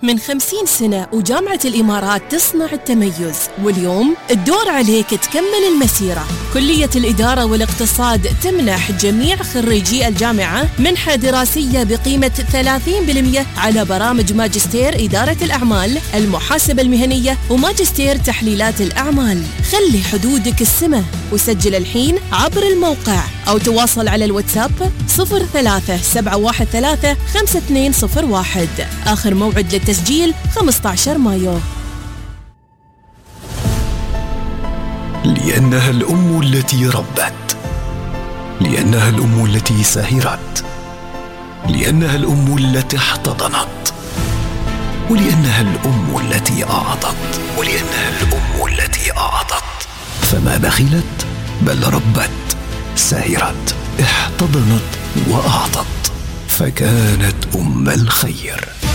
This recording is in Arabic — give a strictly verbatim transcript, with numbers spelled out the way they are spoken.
من خمسين سنة وجامعة الإمارات تصنع التميز، واليوم الدور عليك تكمل المسيرة. كلية الإدارة والاقتصاد تمنح جميع خريجي الجامعة منحة دراسية بقيمة ثلاثين بالمئة على برامج ماجستير إدارة الأعمال، المحاسبة المهنية، وماجستير تحليلات الأعمال. خلي حدودك السماء وسجل الحين عبر الموقع أو تواصل على الواتساب صفر ثلاثة سبعة واحد ثلاثة خمسة اثنين صفر واحد. آخر موعد للتسجيل خمسة عشر مايو. لأنها الأم التي ربت، لأنها الأم التي سهرت، لأنها الأم التي احتضنت، ولأنها الأم التي أعطت، ولأنها الأم التي أعطت. فما بخلت بل ربت، سهرت، احتضنت وأعطت، فكانت أم الخير.